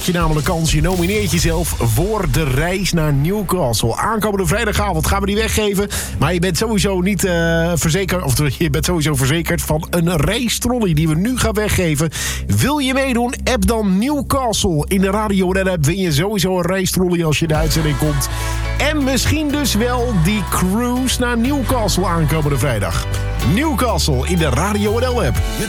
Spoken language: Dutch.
je namelijk kans. Je nomineert jezelf voor de reis naar Newcastle. Aankomende vrijdagavond gaan we die weggeven. Maar je bent sowieso niet verzekerd. Of je bent sowieso verzekerd van een racetrolley die we nu gaan weggeven. Wil je meedoen? App dan Newcastle. In de Radio NL-app win je sowieso een racetrolley als je in de uitzending komt. En misschien dus wel die cruise naar Newcastle aankomende vrijdag. Newcastle in de Radio NL-app.